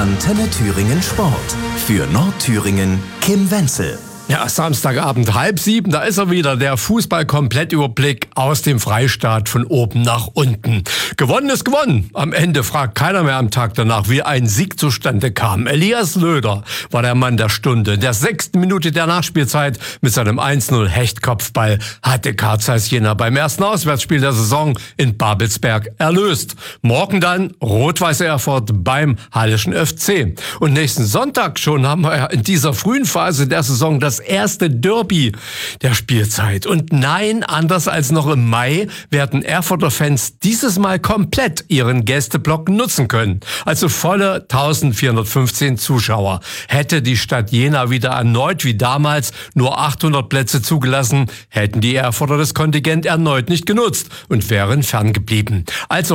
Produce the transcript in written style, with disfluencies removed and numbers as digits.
Antenne Thüringen Sport. Für Nordthüringen Kim Wenzel. Ja, Samstagabend 6:30, da ist er wieder, der Fußball-Komplettüberblick aus dem Freistaat von oben nach unten. Gewonnen ist gewonnen. Am Ende fragt keiner mehr am Tag danach, wie ein Sieg zustande kam. Elias Löder war der Mann der Stunde. In der 6. Minute der Nachspielzeit mit seinem 1:0 Hechtkopfball hatte Carl Zeiss Jena beim ersten Auswärtsspiel der Saison in Babelsberg erlöst. Morgen dann Rot-Weiß Erfurt beim Hallischen FC. Und nächsten Sonntag schon haben wir ja in dieser frühen Phase der Saison das erste Derby der Spielzeit. Und nein, anders als noch im Mai werden Erfurter Fans dieses Mal komplett ihren Gästeblock nutzen können. Also volle 1415 Zuschauer. Hätte die Stadt Jena wieder erneut wie damals nur 800 Plätze zugelassen, hätten die Erfurter das Kontingent erneut nicht genutzt und wären ferngeblieben. Also